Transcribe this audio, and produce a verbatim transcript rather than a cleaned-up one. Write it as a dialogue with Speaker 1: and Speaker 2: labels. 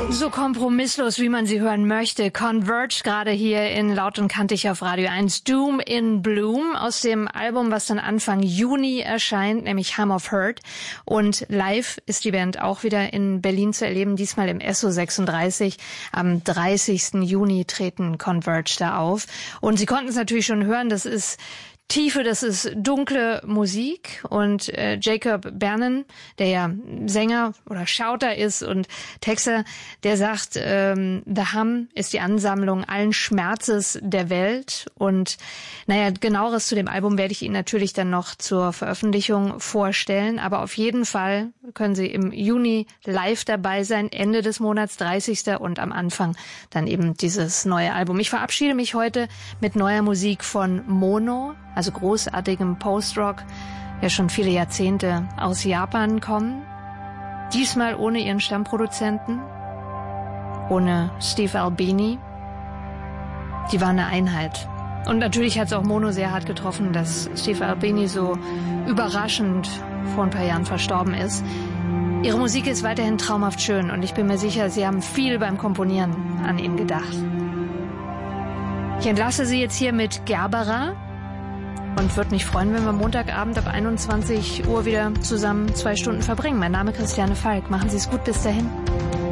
Speaker 1: So kompromisslos, wie man sie hören möchte. Converge gerade hier in Laut und Kantig auf Radio eins. Doom in Bloom aus dem Album, was dann Anfang Juni erscheint, nämlich Hum of Hurt. Und live ist die Band auch wieder in Berlin zu erleben, diesmal im Esso sechsunddreißig. Am dreißigsten Juni treten Converge da auf. Und Sie konnten es natürlich schon hören, das ist Tiefe, das ist dunkle Musik und äh, Jacob Bernen, der ja Sänger oder Schauter ist und Texter, der sagt, ähm, The Hum ist die Ansammlung allen Schmerzes der Welt und naja, genaueres zu dem Album werde ich Ihnen natürlich dann noch zur Veröffentlichung vorstellen, aber auf jeden Fall können Sie im Juni live dabei sein, Ende des Monats, dreißigsten und am Anfang dann eben dieses neue Album. Ich verabschiede mich heute mit neuer Musik von Mono, also großartigem Post-Rock, ja schon viele Jahrzehnte aus Japan kommen. Diesmal ohne ihren Stammproduzenten, ohne Steve Albini. Die waren eine Einheit. Und natürlich hat es auch Mono sehr hart getroffen, dass Steve Albini so überraschend vor ein paar Jahren verstorben ist. Ihre Musik ist weiterhin traumhaft schön und ich bin mir sicher, Sie haben viel beim Komponieren an ihn gedacht. Ich entlasse Sie jetzt hier mit Gerbera. Und würde mich freuen, wenn wir Montagabend ab einundzwanzig Uhr wieder zusammen zwei Stunden verbringen. Mein Name ist Christiane Falk. Machen Sie es gut bis dahin.